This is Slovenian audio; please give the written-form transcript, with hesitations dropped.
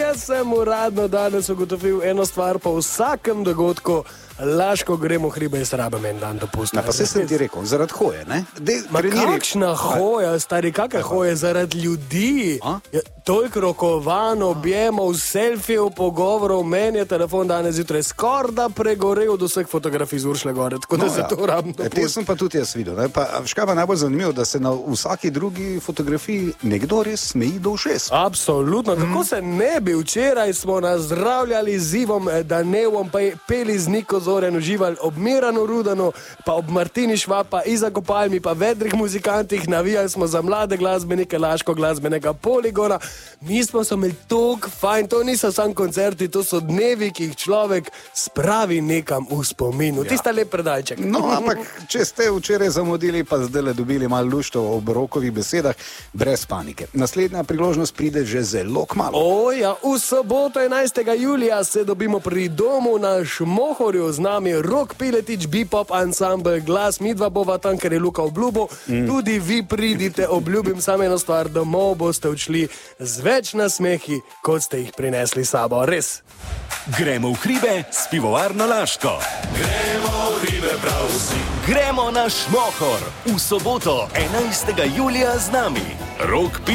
jaz sem uradno danes ugotovil eno stvar po vsakem dogodku. Laško gremo hribe in srabam en dan dopustiti. Pa se sem ti rekel, zaradi hoje, ne? Kakšna hoja, stari, kakšna hoja zaradi ljudi? Ja, toliko rokovanj, objemov, selfijev, pogovorov, meni je telefon danes zjutraj skorda pregorel od vseh fotografij z Uršle gore, tako da se to rabno pustiti. Te sem pa tudi jaz videl. Ne? Pa škaj pa najbolj zanimivo, da se na vsaki drugi fotografiji nekdo res smeji do ušes. Absolutno, tako se ne bi. Včeraj smo nazdravljali z Ivom Danevom, pa je peli z Niko Zoren uživali ob Miranu Rudanu, pa ob Martini Švab, pa Iza Kopalmi, pa vedrih muzikantih, navijali smo za mlade glasbenike Laško glasbenega poligona. Mi smo se imeli toliko fajn, to niso samo koncerti, to so dnevi, ki jih človek spravi nekam v spominu. Ja. Tista lep predalček. No, ampak če ste včeraj zamudili, pa zdaj dobili malo luštov ob Rokovih besedah, brez panike. Naslednja priložnost pride že zelo kmalu. Ja, v soboto 11. julija se dobimo pri domu na Šmohorju, z nami Rok Piletič, Bipop ansambl Glas, midva bova tam, ker je Luka obljubil. Tudi vi pridite, obljubim samo eno stvar, domov boste odšli z več nasmehi, kot ste jih prinesli sabo. Res. Gremo v hribe s pivovarno Laško. Gremo v hribe prav vsi. Gremo na Šmohor v soboto 11. julija z nami. Rok